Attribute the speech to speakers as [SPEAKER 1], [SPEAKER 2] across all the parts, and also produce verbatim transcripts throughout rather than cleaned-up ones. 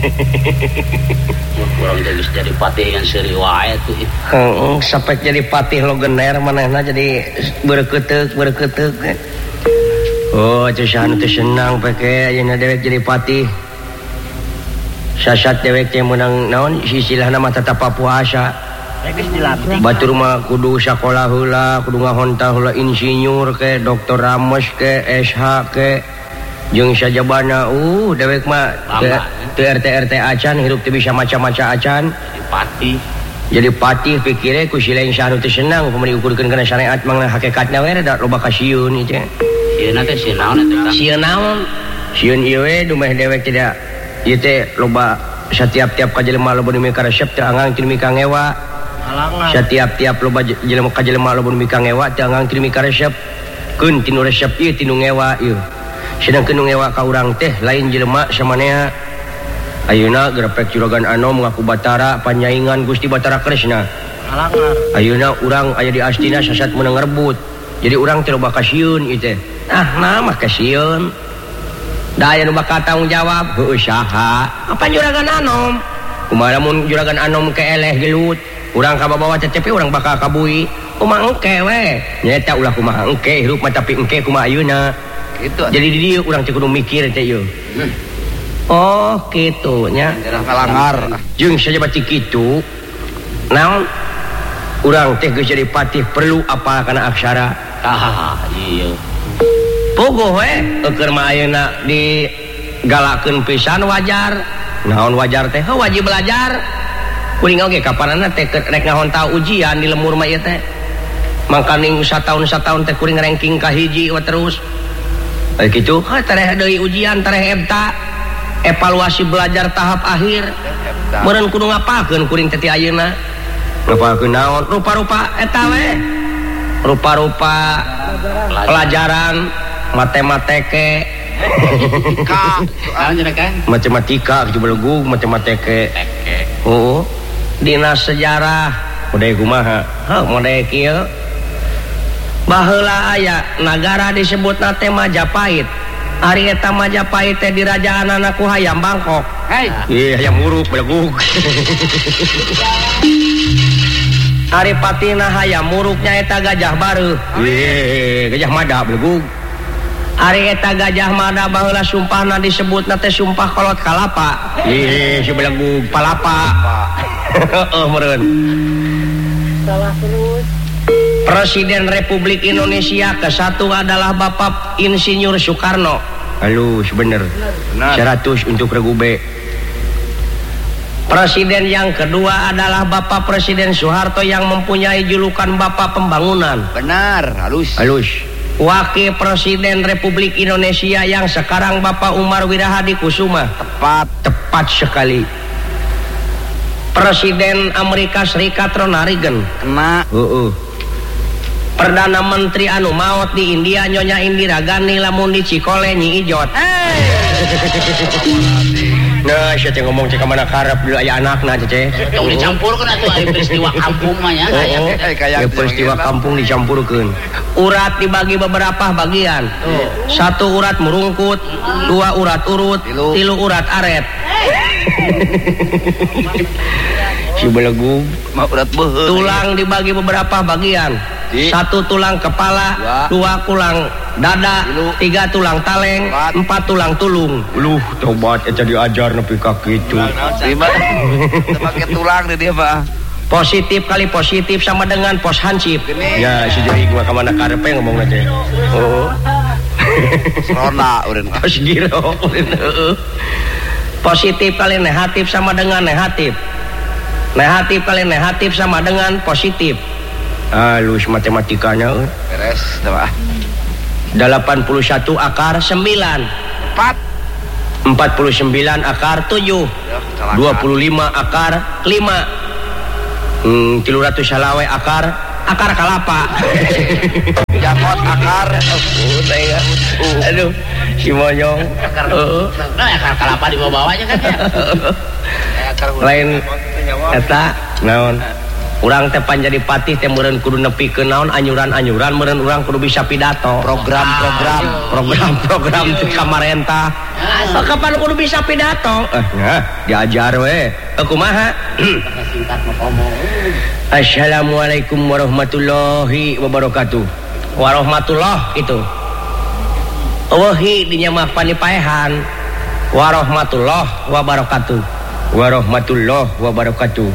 [SPEAKER 1] kurang geus jadi patih yang seuri wae tuh.
[SPEAKER 2] Heeh, sapek jadi patih lo gener manehna jadi beureuketeuk beureuketeuk. Oh, ceusan teh senang pake ayeuna dewek jadi patih. Sasat dewek teh meunang naon istilahna mah tatapa puasa.
[SPEAKER 1] Geus dilatih.
[SPEAKER 2] Batur mah kudu sakola heula, kudu ngahontal heula insinyur ke, doktor Ramos ke, S H ke, jeung sajabana uh dewek mah teu R T R T acan hirup teu bisa maca-maca acan.
[SPEAKER 1] Patih.
[SPEAKER 2] Jadi patih pikire ku si lain sanu teu senang pamari ukurkeun kana syariat mangna hakikatna we da loba kasieun ieu teh.
[SPEAKER 1] Sieun teh sieun naon eta?
[SPEAKER 2] Sieun naon? Sieun ieu we dumeh dewek tidak ieu teh loba setiap-tiap ka jelema loba nu mika resep teu angang teu mika ngewa. Setiap-tiap loba jelema ka jelema loba nu mika ngewa teu angang teu mika resep. Keun tinu resep ieu tinu ngewa ieu. Sedangkeun nu ngewa ka urang teh lain jelema samanea. Ayeuna grepek Juragan Anom ngaku Batara panyaingan Gusti Batara Kresna.
[SPEAKER 1] Halangar.
[SPEAKER 2] Ayeuna urang aya di Astina sasat meunang ngerebut. Jadi urang teh loba kasieun ieu teh. Ah, nah mah kasieun. Da aya nu bakal tanggung jawab, heueuh saha? Apa Juragan Anom? Kumaha mun Juragan Anom keeleh gelut, urang ka babawa C C P urang bakal kabui. Kumaha engke we? Nyata ulah kumaha engke hirup mah tapi engke kumaha ayeuna.
[SPEAKER 1] Kitu.
[SPEAKER 2] Jadi di dieu urang teh kudu mikir teh ieu. Oh, kitu nya.
[SPEAKER 1] Daerah Halangar.
[SPEAKER 2] Jeung sajabat kitu. Naon? Urang teh geus jadi patih perlu apal kana aksara.
[SPEAKER 1] Ah, iya.
[SPEAKER 2] Pogoh we, keur mah ayeuna digalakeun pisan wajar. Naon wajar teh? Heuh wajib belajar. Kuring oge kapanana teh rek ngahontal ujian di lemur mah ieu teh. Mangkaning sataun-sataun teh kuring ranking ka hiji we terus. Aya kitu, ha tareh deui ujian, tareh ebta. Evaluasi belajar tahap akhir. Meureun kudu ngapalkeun kuring teh ti ayeuna. Ngapalkeun naon? Rupa-rupa eta we. Rupa-rupa pelajaran matematika. Matematika gitu belegu matematika. Oh, dinas sejarah model kumaha? Heuh model kieu. Baheula aya nagara disebutna teh Majapahit. Ari eta Majapahit teh dirajaanana ku hayam Bangkok.
[SPEAKER 1] Hei,
[SPEAKER 2] ieu hayam murup belegu. Ari patina hayam muruknya eta Gajah Bareuh. Ieu Gajah Mada belegu. Ari eta Gajah Mada baheula sumpahna disebutna teh sumpah kolot kalapa. Ieu si belegu palapa. Heuh meureun.
[SPEAKER 3] Salah terus.
[SPEAKER 2] Presiden Republik Indonesia kesatu adalah Bapak Insinyur Soekarno. Halus bener. seratus untuk Regu B. Presiden yang kedua adalah Bapak Presiden Soeharto yang mempunyai julukan Bapak Pembangunan.
[SPEAKER 1] benar, halus.
[SPEAKER 2] Halus. Wakil Presiden Republik Indonesia yang sekarang Bapak Umar Wirahadi Kusuma.
[SPEAKER 1] Tepat,
[SPEAKER 2] tepat sekali. Presiden Amerika Serikat Ronald Reagan.
[SPEAKER 1] Kena.
[SPEAKER 2] Uh, uh. Perdana Menteri anu maot di India Nyonya Indira Gandhi lamun di Cikole Nyi Ijot. Hey. Nah, saya ngomong cek mana karep dulu aya anakna cece.
[SPEAKER 1] Tong dicampurkeun atuh ari peristiwa kampung mah nya.
[SPEAKER 2] Kayak peristiwa kampung dicampurkeun. Urat dibagi beberapa bagian. Satu urat merungkut, dua urat urut, tilu urat aret. Si belegu
[SPEAKER 1] mah urat beuheung.
[SPEAKER 2] Tulang dibagi beberapa bagian. Satu tulang kepala, dua tulang dada, tiga tulang taleng, empat tulang tulung. Luh, tobat eta diajar nepi ka kitu.
[SPEAKER 1] Terima. Pakai tulang di dia, Pak.
[SPEAKER 2] Positif kali positif sama dengan pos hansip. Ya, si jadi gua ka mana karepe ngomongna teh. Oh.
[SPEAKER 1] Rona urang.
[SPEAKER 2] Pos giro. Positif kali negatif sama dengan negatif. Negatif kali negatif sama dengan positif. Halus matematikanya.
[SPEAKER 1] Beres, dah.
[SPEAKER 2] delapan puluh satu akar sembilan.
[SPEAKER 1] Empat.
[SPEAKER 2] empat puluh sembilan akar tujuh. dua puluh lima akar lima. Hmm, tiga ratus salawe akar akar kalapa.
[SPEAKER 1] Jakot akar.
[SPEAKER 2] Oh, saya. Aduh, si monyong.
[SPEAKER 1] Akar. Heeh. Nah, akar kalapa di bawah-bawahnya kan ya.
[SPEAKER 2] Lain eta naon? urang teh panjadi patih teh meureun kudu nepikeun naon anyuran-anyuran meureun urang kudu bisa pidato
[SPEAKER 4] program-program
[SPEAKER 2] program-program teh kamarentah kapan kudu bisa pidato eh nah diajar we kumaha
[SPEAKER 1] singkat mah ngomong.
[SPEAKER 2] Assalamualaikum warahmatullahi wabarakatuh. Warahmatullah itu wahi dinya mah panipaehan warahmatullah wabarakatuh warahmatullah wabarakatuh.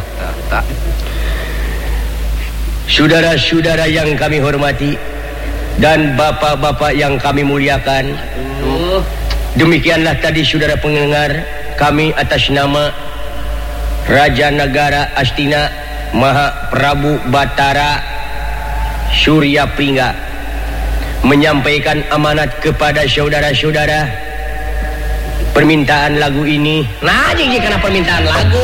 [SPEAKER 2] Saudara-saudara yang kami hormati dan bapak-bapak yang kami muliakan, demikianlah tadi saudara pendengar kami atas nama Raja Negara Astina Maha Prabu Batara Surya Pringga menyampaikan amanat kepada saudara-saudara permintaan lagu ini. Nah, jadi karena permintaan lagu.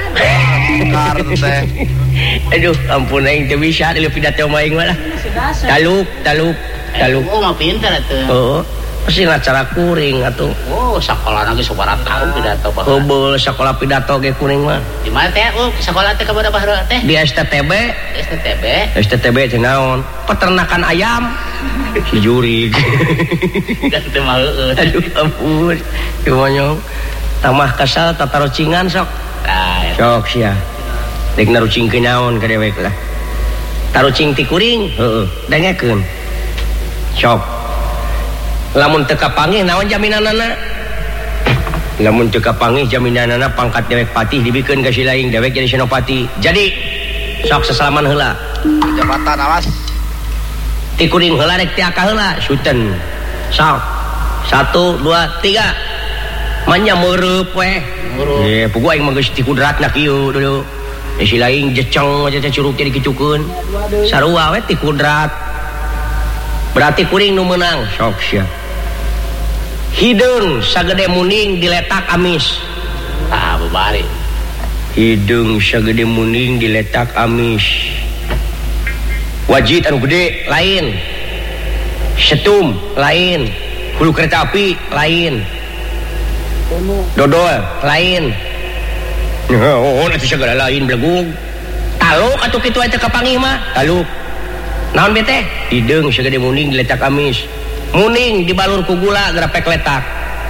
[SPEAKER 2] Aduh, ampun aing teu bisa di pidato mah aing mah lah. Taluk, taluk, taluk.
[SPEAKER 1] Oh, mah pinter atuh.
[SPEAKER 2] Oh, pasti acara kuring atuh.
[SPEAKER 1] Oh, sakolana ge sabaraha taun pidato baheula.
[SPEAKER 2] Heubeul sakola pidato ge kuring mah.
[SPEAKER 1] Di mana teh? Oh, sakola teh ka mana baheula teh?
[SPEAKER 2] Di S T T B.
[SPEAKER 1] S T T B.
[SPEAKER 2] S T T B teh naon? Peternakan ayam. Si jurig.
[SPEAKER 1] Dan teu mah heueuh.
[SPEAKER 2] Aduh, ampun. Gimana? Tamah kasal tatarucingan sok.
[SPEAKER 1] Tah.
[SPEAKER 2] Sok sia. Dek narucingkeun naon ka dewek lah. Tarucing ti kuring? Heeh, dengekeun. Sok. Lamun teu kapanggih naon jaminanana? Lamun teu kapanggih jaminanana pangkat dewek patih dibikeun ka si laing dewek jadi senopati. Jadi sok sesalaman heula.
[SPEAKER 4] Jabatan awas.
[SPEAKER 2] Ti kuring heula rek ti aka heula, suten. Sok. Satu, dua, tiga. Manya meureub we. Ye, pugu aing mah geus ti kudratna kieu dulu. Si lain jeceng aja curug jadi kicukeun. Sarua we ti kudrat. Berarti kuring nu meunang. Sok sia. Hideung sagede muning diletak amis.
[SPEAKER 1] Tah babari.
[SPEAKER 2] Hideung sagede muning diletak amis. Wajit anu gede lain. Setum lain. Hulu kereta api lain. Dodol lain. Oh, nanti segala lain belagung. Taluk atuh kitu eta kapanggih mah. Taluk. Naon bete? Hideung sagede muning diletak amis. Muning dibalur ku gula grapek letak.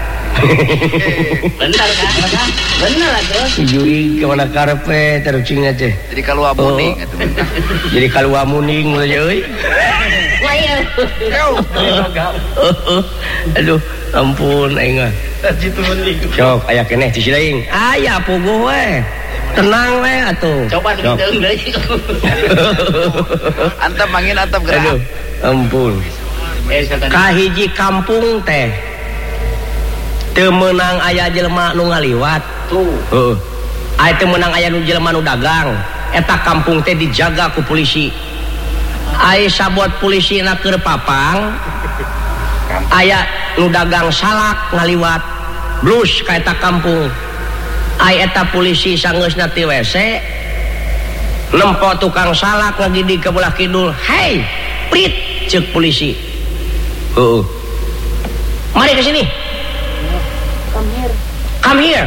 [SPEAKER 1] Bener kan? Bener atuh.
[SPEAKER 2] Jurig ke mana karepe tarucingna teh.
[SPEAKER 4] Jadi kalua muning atuh.
[SPEAKER 2] Jadi kalua muning we euy.
[SPEAKER 1] Waya.
[SPEAKER 2] Aduh, ampun aing mah.
[SPEAKER 1] Jitu muning.
[SPEAKER 2] Sok aya keneh ti si laing. Aya puguh we. Tenang we atuh.
[SPEAKER 1] Coba dideung deui.
[SPEAKER 4] Antep mangin antep gerak.
[SPEAKER 2] Aduh, ampun. Kahiji kampung teh teu meunang aya jelema nu ngaliwat.
[SPEAKER 1] Tuh.
[SPEAKER 2] Heeh. Aya teu meunang aya nu jelema nu dagang. Eta kampung teh dijaga ku polisi. Aya sabot polisina keur papang. Aya nu dagang salak ngaliwat. Blus ka eta kampung. Aya eta polisi sangeusna ti W C. Nempo tukang salak ngagidig ka belah kidul. "Hei, prit," ceuk polisi. Heeh. Mari ke sini.
[SPEAKER 3] Come here.
[SPEAKER 2] Come here.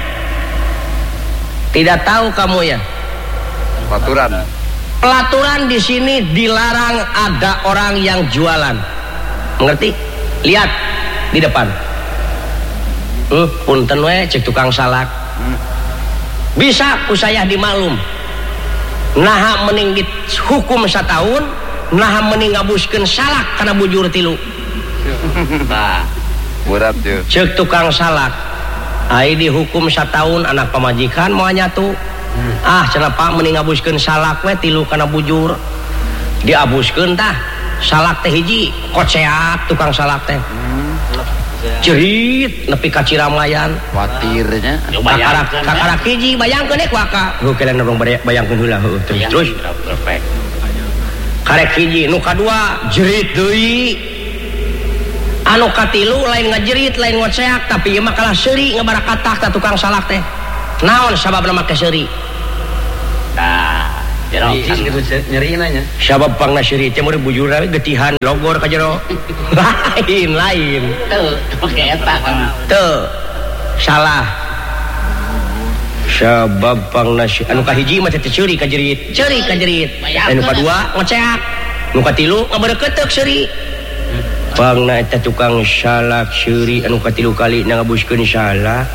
[SPEAKER 2] Tidak tahu kamu ya?
[SPEAKER 4] Pelaturan.
[SPEAKER 2] Pelaturan di sini dilarang ada orang yang jualan. Mengerti? Lihat di depan. Hmm, punten we cek tukang salak. Bisa ku saya dimaklum. Naha mending dihukum setahun, naha mending ngabuskeun salak karena bujur tilu.
[SPEAKER 1] Nah,
[SPEAKER 4] Berat tuh.
[SPEAKER 2] Cek tukang salak. Ai dihukum setahun anak pamajikan mau nyatu. Hmm. Ah cenah Pak mending ngabuskeun salak we tilu kana bujur. Diabuskeun tah. Salak teh hiji koceat tukang salak teh. Hmm. Cerit nepi ka Ciramayan.
[SPEAKER 4] Watirnya.
[SPEAKER 2] Kakarak kakarak hiji bayangkeun deh kuaka. Heuh kalian urang bayangkeun heula heuh terus. Terus.
[SPEAKER 1] Perfect.
[SPEAKER 2] Karek hiji nu kadua jerit deui. Anu katilu lain ngajerit lain ngoceak tapi ieu mah kalah seuri ngabarakatah ta tukang salak teh. Naon sababna make seuri?
[SPEAKER 1] Nah, jero
[SPEAKER 4] nyeri nanya.
[SPEAKER 2] Sabab pangna seuri teh meureun bujur we getihan logor ka jero. Lain lain.
[SPEAKER 1] tuh, make eta kan.
[SPEAKER 2] Teu. Salah. sabab pangnas anu kahiji mah teh ceuri ka jerit ceuri ka jerit anu kadua ngoceak nu katilu ngabeureukeuk seuri pangna eta tukang salak seuri anu katilu kali ngabuskeun salak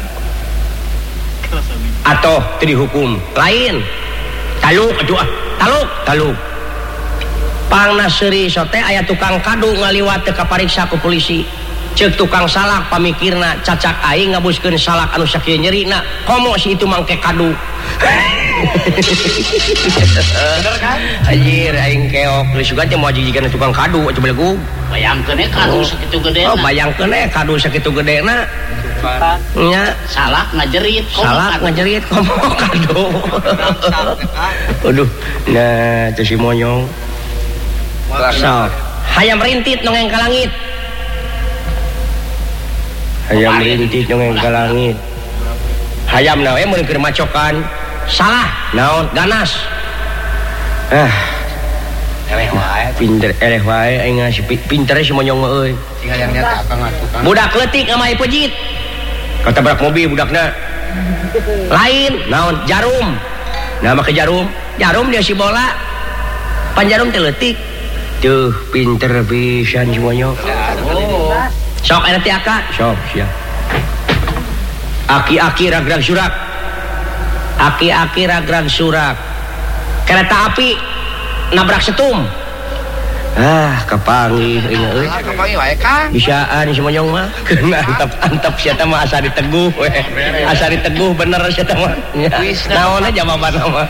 [SPEAKER 2] atoh teu dihukum lain taluk atuh taluk taluk pangna seuri sote aya tukang kadu ngaliwat teu kapariksa ku polisi ceuk tukang salak pamikirna cacak aing ngabuskeun salak anu sakieu nyerina komo si itu mangke kadu bener kan anjir aing keok geus juga teh moal jigikeun tukang kadu coba legu
[SPEAKER 1] bayangkeun we kadu sakitu gedena
[SPEAKER 2] oh bayangkeun we kadu sakitu gedena nya
[SPEAKER 1] salak ngajerit
[SPEAKER 2] salak ngajerit komo kadu aduh nah teh si monyong sok hayam rintit nongeng ka langit hayam rintit nongeng ka langit hayam nawe mun keur macokan salah naon ganas ah eleh wae pinter eleh wae aing si pinter si monyong euy
[SPEAKER 4] sing hayang nyata akang tukang
[SPEAKER 2] budak leutik amai pejit katabrak mobil budakna lain naon jarum nah make jarum jarum dia si bola pan jarum teh leutik tuh pinter pisan si monyong sok aya teh aka sok sia aki-aki ragrag surak aki-aki ragrag surak kereta api nabrak setum ah kapanggih ini euy
[SPEAKER 4] kapanggih wae Kang
[SPEAKER 2] bisaan si monyong mah antap-antap sia teh mah asa diteguh we asa diteguh bener sia teh mah naon jawaban mah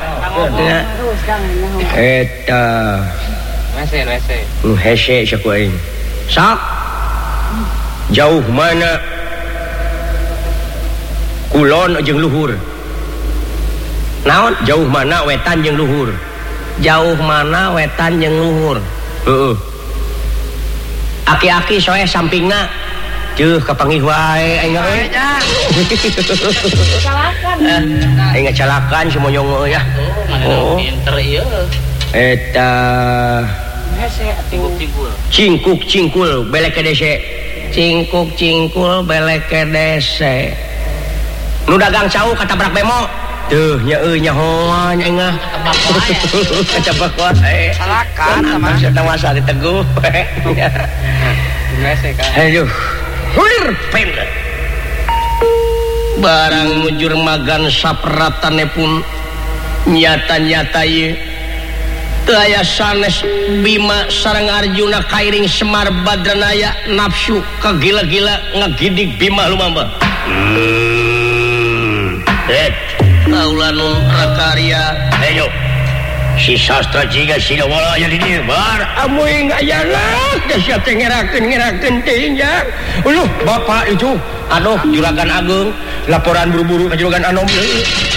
[SPEAKER 2] eta
[SPEAKER 4] wese wese
[SPEAKER 2] nu hese saku aing sak jauh mana kulon jeung luhur naon jauh mana wetan jeung luhur jauh mana wetan jeung luhur heeh aki-aki soe sampingna ceuh kapanggih wae aing euy
[SPEAKER 3] Calakan.
[SPEAKER 2] aing ngacalakan si monyong euy ya
[SPEAKER 1] oh pinter ieu
[SPEAKER 2] eta
[SPEAKER 3] Hese atuh.
[SPEAKER 2] cingkuk cingkul belek kedese cingkuk cingkul belek kedese nu dagang cau katabrak bemo tuh nya euy nya hoan aing ah kacabak wae
[SPEAKER 4] salakan
[SPEAKER 2] sama sedang masa diteguh
[SPEAKER 4] wese Kang
[SPEAKER 2] aduh hulir pen barang mujur magan sapratane pun nyata-nyata ieu teu aya sanes Bima sareng Arjuna kairing Semar Badranaya nafsu kagila-gila ngagidig Bima lumamba eh kaulanun rakarya ayo si sastra jiga si wala aya di dieu bar amoy ngayana da sia teh ngerakeun ngerakeun teh nya uluh bapak itu aduh juragan agung laporan buru-buru ka juragan anom